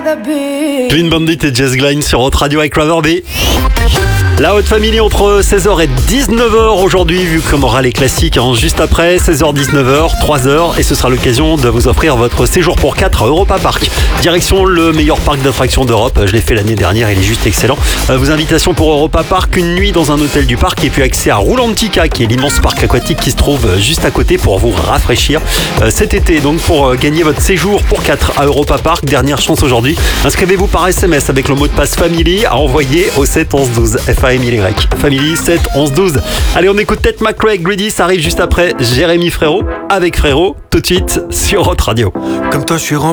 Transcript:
Clean Bandit et Jess Glynne sur Hot Radio avec Raverby. La Hot Family entre 16h et 19h aujourd'hui, vu qu'on aura les classiques juste après, 16h, 19h, 3h, et ce sera l'occasion de vous offrir votre séjour pour 4 à Europa Park. Direction le meilleur parc d'attractions d'Europe, je l'ai fait l'année dernière, il est juste excellent. Vos invitations pour Europa Park, une nuit dans un hôtel du parc, et puis accès à Roulantica, qui est l'immense parc aquatique qui se trouve juste à côté pour vous rafraîchir cet été. Donc pour gagner votre séjour pour 4 à Europa Park, dernière chance aujourd'hui, inscrivez-vous par SMS avec le mot de passe Family à envoyer au 7 11 12. FAMILY. Family 7 11 12. Allez, on écoute Ted McRae, Greedy, ça arrive juste après Jérémy Frérot avec Frérot, tout de suite sur Hot Radio. Comme toi, je suis